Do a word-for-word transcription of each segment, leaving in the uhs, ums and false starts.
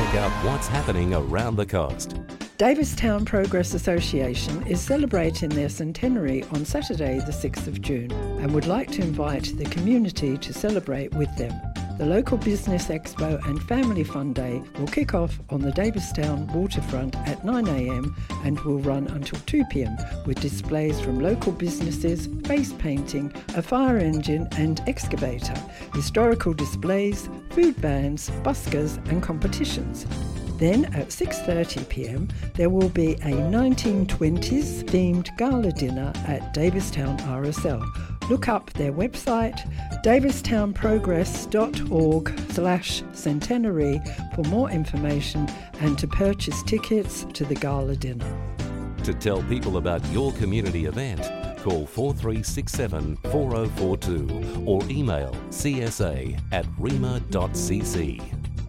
check out what's happening around the coast. Davistown Progress Association is celebrating their centenary on Saturday the sixth of June and would like to invite the community to celebrate with them. The local Business Expo and Family Fun Day will kick off on the Davistown waterfront at nine a m and will run until two p m with displays from local businesses, face painting, a fire engine and excavator, historical displays, food bands, buskers and competitions. Then at six thirty p m there will be a nineteen twenties themed gala dinner at Davistown R S L. Look up their website, davistownprogress.org slash centenary for more information and to purchase tickets to the gala dinner. To tell people about your community event, call four three six seven, four oh four two or email c s a at rema dot c c.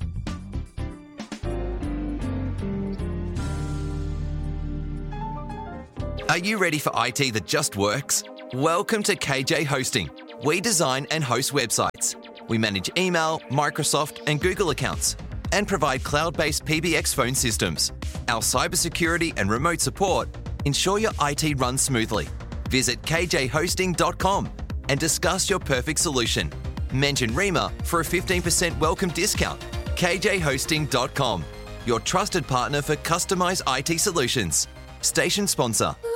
Are you ready for I T that just works? Welcome to K J Hosting. We design and host websites. We manage email, Microsoft and Google accounts and provide cloud-based P B X phone systems. Our cybersecurity and remote support ensure your I T runs smoothly. Visit k j hosting dot com and discuss your perfect solution. Mention REMA for a fifteen percent welcome discount. k j hosting dot com, your trusted partner for customized I T solutions. Station sponsor.